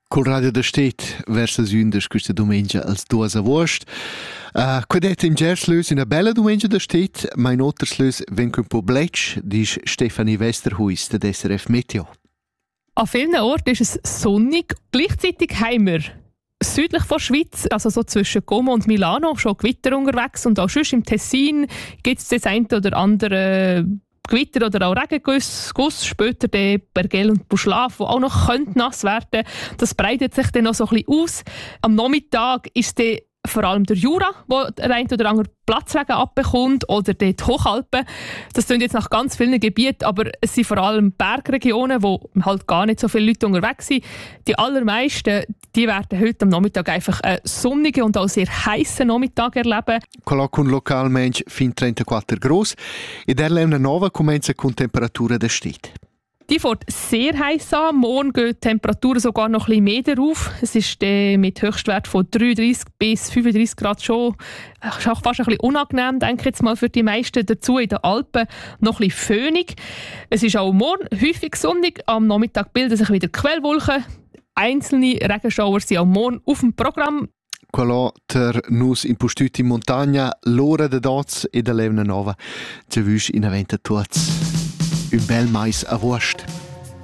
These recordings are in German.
Col Radio da Stet verso Sündes questa domenica als 2 agosto. Quadet in Gerslös una bella domenica da Stet, ma in Otterslös ven un po' bletsch, dice Stefanie Westerhuis, der SRF Meteo. An vielen Orten ist es sonnig. Gleichzeitig haben wir südlich von der Schweiz, also so zwischen Como und Milano, schon Gewitter unterwegs. Und auch sonst im Tessin gibt es das eine oder andere Gewitter oder auch Regenguss, später der Bergell und Buschlaf, wo auch noch nass werden könnte. Das breitet sich dann noch so ein bisschen aus. Am Nachmittag ist dann vor allem der Jura, wo der ein oder andere Platzregen abbekommt, oder die Hochalpen. Das klingt jetzt nach ganz vielen Gebieten, aber es sind vor allem Bergregionen, wo halt gar nicht so viele Leute unterwegs sind. Die allermeisten, die werden heute am Nachmittag einfach einen sonnigen und auch sehr heissen Nachmittag erleben. Con localmente fin 34 groß. In der Levna Nova comincia con Temperaturen der Stadt. Die fährt sehr heiß an. Morgen geht die Temperatur sogar noch ein bisschen mehr auf. Es ist mit Höchstwert von 33 bis 35 Grad schon ist auch fast ein bisschen unangenehm, denke ich jetzt mal für die meisten. Dazu in den Alpen noch ein bisschen föhnig. Es ist auch morgen häufig sonnig. Am Nachmittag bilden sich wieder Quellwolken. Einzelne Regenschauer sind auch morgen auf dem Programm. Quello ter nus impostuti in montagna, l'ora de dots e de Levna Nova. Ci vus in aventa tuots. Un bel mais a Wurst.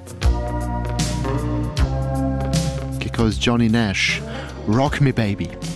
Because Johnny Nash, Rock Me Baby.